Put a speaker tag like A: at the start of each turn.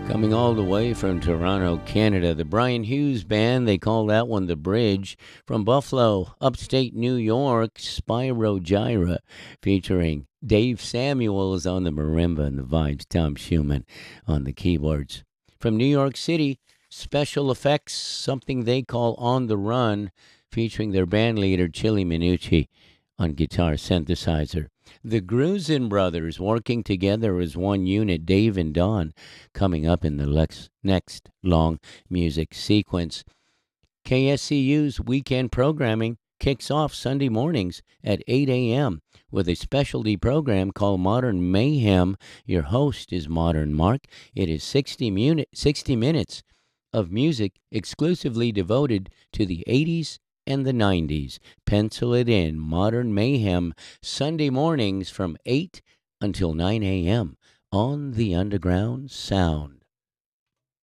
A: Coming all the way from Toronto, Canada, the Brian Hughes Band, they call that one The Bridge. From Buffalo, upstate New York, Spyro Gyra, featuring Dave Samuels on the marimba and the vibes, Tom Schumann on the keyboards. From New York City, Special Effects, something they call On the Run, featuring their band leader, Chili Minucci, on guitar synthesizer. The Grusin brothers working together as one unit, Dave and Don, coming up in the next long music sequence. KSCU's weekend programming kicks off Sunday mornings at 8 a.m. with a specialty program called Modern Mayhem. Your host is Modern Mark. It is 60 minutes of music exclusively devoted to the 80s and the 90s. Pencil it in. Modern Mayhem, Sunday mornings from 8 until 9 a.m. on the Underground Sound.